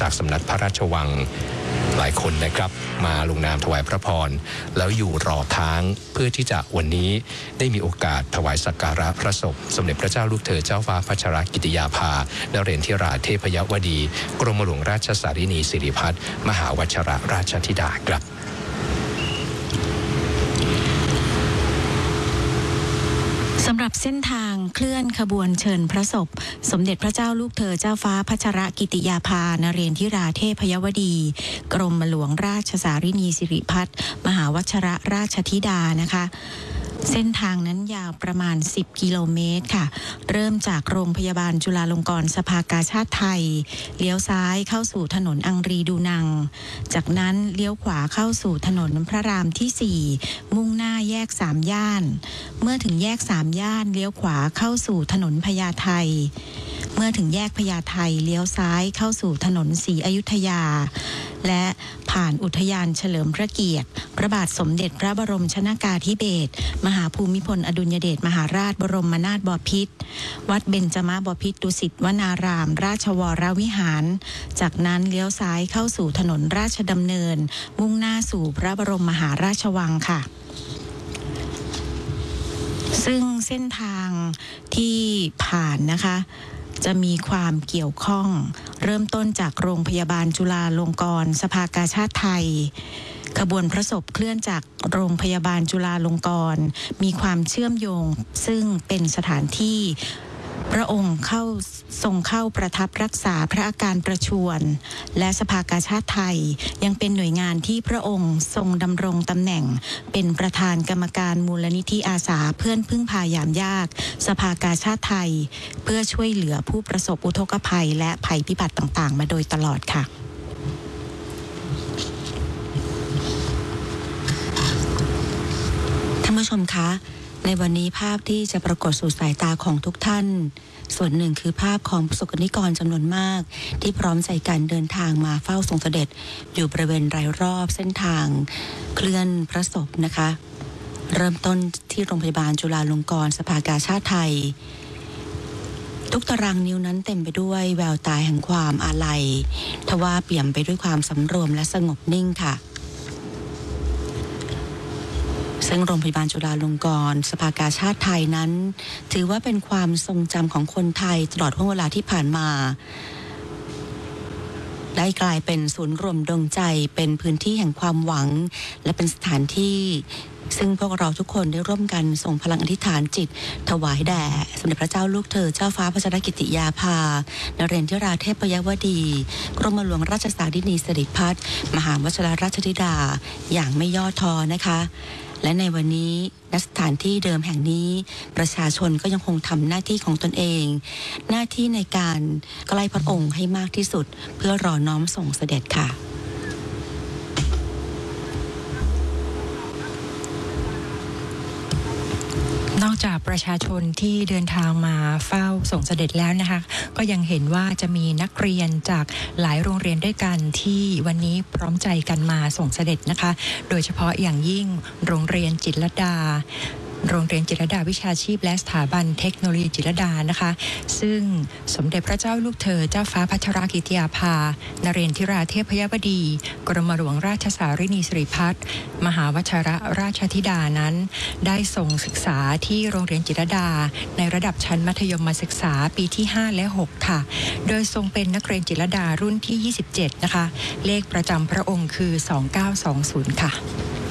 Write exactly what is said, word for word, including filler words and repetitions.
จากสำนักพระราชวังหลายคนนะครับมาลงนามถวายพระพรแล้วอยู่รอค้างเพื่อที่จะวันนี้ได้มีโอกาสถวายสักการะพระศพสมเด็จพระเจ้าลูกเธอเจ้าฟ้าพัชรกิติยาภานเรนทิราเทพยวดีกรมหลวงราชสารินีสิริพัฒน์มหาวชิรราชธิดาครับสำหรับเส้นทางเคลื่อนขบวนเชิญพระศพสมเด็จพระเจ้าลูกเธอเจ้าฟ้าพัชรกิติยาภานเรนทิราเทพยวดีกรมหลวงราชสารินีสิริพัฒน์มหาวชิรราชธิดานะคะเส้นทางนั้นยาวประมาณสิบกิโลเมตรค่ะเริ่มจากโรงพยาบาลจุฬาลงกรณ์สภากาชาดไทยเลี้ยวซ้ายเข้าสู่ถนนอังรีดูนังจากนั้นเลี้ยวขวาเข้าสู่ถนนพระรามที่สี่มุ่งหน้าแยกสามย่านเมื่อถึงแยกสามย่านเลี้ยวขวาเข้าสู่ถนนพญาไทเมื่อถึงแยกพญาไทเลี้ยวซ้ายเข้าสู่ถนนศรีอยุธยาและผ่านอุทยานเฉลิมพระเกียรติพระบาทสมเด็จพระบรมชนกาธิเบศรมหาภูมิพลอดุลยเดชมหาราชบรมนาถบพิตรวัดเบญจมบพิตรดุสิตวนารามราชวรวิหารจากนั้นเลี้ยวซ้ายเข้าสู่ถนนราชดำเนินมุ่งหน้าสู่พระบรมมหาราชวังค่ะซึ่งเส้นทางที่ผ่านนะคะจะมีความเกี่ยวข้องเริ่มต้นจากโรงพยาบาลจุฬาลงกรณ์สภากาชาดไทยขบวนพระศพเคลื่อนจากโรงพยาบาลจุฬาลงกรณ์มีความเชื่อมโยงซึ่งเป็นสถานที่พระองค์เข้าทรงเข้าประทับรักษาพระอาการประชวรและสภากาชาดไทยยังเป็นหน่วยงานที่พระองค์ทรงดำรงตำแหน่งเป็นประธานกรรมการมูลนิธิอาสาเพื่อนพึ่งพายามยากสภากาชาดไทยเพื่อช่วยเหลือผู้ประสบอุทกภัยและภัยพิบัติต่างๆมาโดยตลอดค่ะท่านผู้ชมคะในวันนี้ภาพที่จะปรากฏสู่สายตาของทุกท่านส่วนหนึ่งคือภาพของประสบนิกรจำนวนมากที่พร้อมใจกันเดินทางมาเฝ้าทรงเสด็จอยู่บริเวณรายรอบเส้นทางเคลื่อนพระศพนะคะเริ่มต้นที่โรงพยาบาลจุฬาลงกรณ์สภากาชาดไทยทุกตารางนิ้วนั้นเต็มไปด้วยแววตาแห่งความอาลัยทว่าเปี่ยมไปด้วยความสำรวมและสงบนิ่งค่ะซึ่งโรงพยาบาลจุฬาลงกรณ์สภากาชาดไทยนั้นถือว่าเป็นความทรงจำของคนไทยตลอดห่วงเวลาที่ผ่านมาได้กลายเป็นศูนย์รวมดวงใจเป็นพื้นที่แห่งความหวังและเป็นสถานที่ซึ่งพวกเราทุกคนได้ร่วมกันส่งพลังอธิษฐานจิตถวายแด่สมเด็จพระเจ้าลูกเธอเจ้าฟ้าพัชรกิติยาภานเรนทิราเทพยวดีกรมหลวงราชสารินีสิริพัฒน์มหาวชิรราชธิดาอย่างไม่ย่อท้อนะคะและในวันนี้ณสถานที่เดิมแห่งนี้ประชาชนก็ยังคงทำหน้าที่ของตนเองหน้าที่ในการใกล้พระองค์ให้มากที่สุดเพื่อรอน้อมส่งเสด็จค่ะนอกจากประชาชนที่เดินทางมาเฝ้าส่งเสด็จแล้วนะคะก็ยังเห็นว่าจะมีนักเรียนจากหลายโรงเรียนด้วยกันที่วันนี้พร้อมใจกันมาส่งเสด็จนะคะโดยเฉพาะอย่างยิ่งโรงเรียนจิตรลดาโรงเรียนจิตรลดาวิชาชีพและสถาบันเทคโนโลยีจิตรลดานะคะซึ่งสมเด็จพระเจ้าลูกเธอเจ้าฟ้าพัชรกิติยาภานเรนทิราเทพยวดีกรมหลวงราชสารินีสิริพัฒน์มหาวชิรราชธิดานั้นได้ส่งศึกษาที่โรงเรียนจิตรลดาในระดับชั้นมัธยมศึกษาปีที่ห้าและหกค่ะโดยทรงเป็นนักเรียนจิตรลดารุ่นที่ยี่สิบเจ็ดนะคะเลขประจำพระองค์คือสองเก้าสองศูนย์ค่ะ